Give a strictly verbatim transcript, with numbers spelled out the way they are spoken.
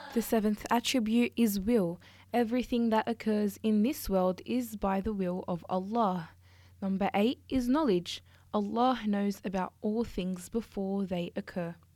The seventh attribute is will. Everything that occurs in this world is by the will of Allah. Number eight is knowledge. Allah knows about all things before they occur.